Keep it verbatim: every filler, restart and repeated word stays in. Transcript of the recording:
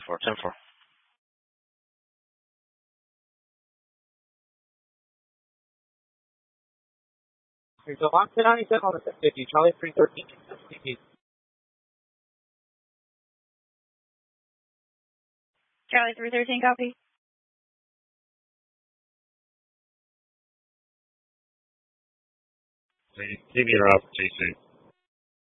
four, ten four. Okay, so Austin ninety-seven on the six fifty, Charlie three thirteen, C P. Charlie three thirteen, copy. T V, you're off, T C.